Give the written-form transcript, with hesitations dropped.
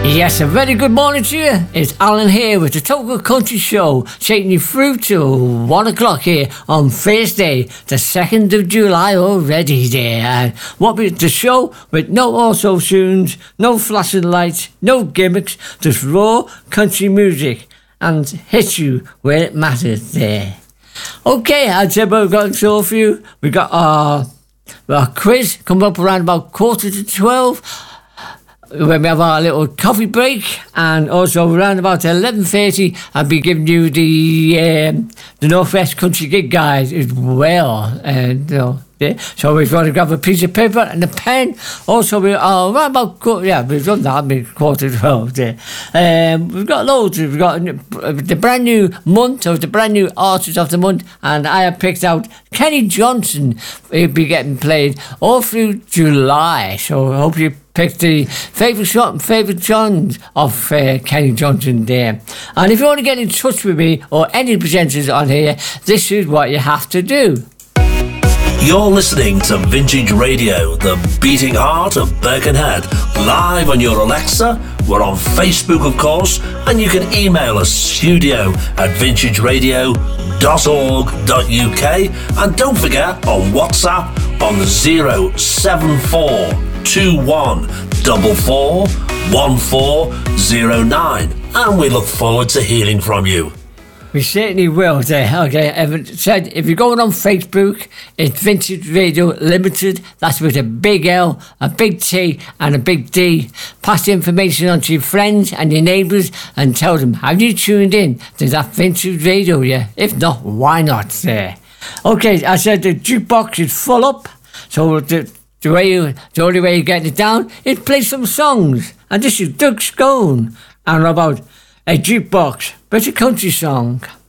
Yes, a very good morning to you. It's Alan here with the Total Country Show, taking you through to 1 o'clock here on Thursday, the 2nd of July already there. And what we the show with no auto tunes, no flashing lights, no gimmicks, just raw country music and hit you where it matters there. Okay, I'd say we've got a show for you. We got our quiz coming up around about 11:45. When we have our little coffee break, and also around about 11:30 I'll be giving you the Northwest Country Gig Guide as well. And so if you want to grab a piece of paper and a pen, also we are around about we've done that. I mean 11:45 there. We've got loads. We've got the brand new month of the brand new artist of the month, and I have picked out Kenny Johnson. He'll be getting played all through July. So I hope you pick the favourite songs of Kenny Johnson there. And if you want to get in touch with me or any presenters on here, this is what you have to do. You're listening to Vintage Radio, the beating heart of Birkenhead, live on your Alexa. We're on Facebook, of course, and you can email us studio@vintageradio.org.uk, and don't forget on WhatsApp on 074441409, and we look forward to hearing from you. We certainly will there. Okay, Evan said if you're going on Facebook, it's Vintage Radio Limited. That's with a big L, a big T and a big D. Pass the information on to your friends and your neighbours and tell them, have you tuned in to that Vintage Radio? Yeah. If not, why not there? Okay, I said the jukebox is full up, so the only way you get it down is play some songs. And this is Doug Scone and about a jukebox, but a country song.